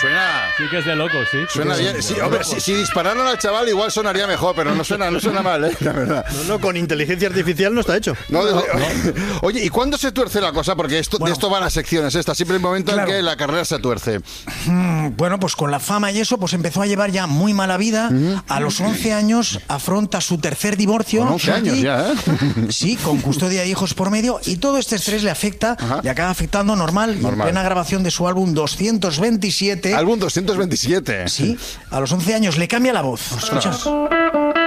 suena... Sí que es de loco, sí. Suena bien. Sí, hombre, si dispararan al chaval igual sonaría mejor, pero no suena mal, la verdad. No, con inteligencia artificial no está hecho. Oye, ¿y cuándo se tuerce la cosa? Porque de esto van las secciones estas. Siempre hay un momento en que la carrera se tuerce. Bueno, pues con la fama y eso, pues empezó a llevar ya muy mala vida. A los 11 años afronta su tercer divorcio. Con 11 años ya, ¿eh? Sí, con custodia de hijos por medio. Y todo este estrés le afecta y acaba afectando normal. Y en plena grabación de su álbum 227. Álbum 227. Sí, a los 11 años le cambia la voz. Escucha.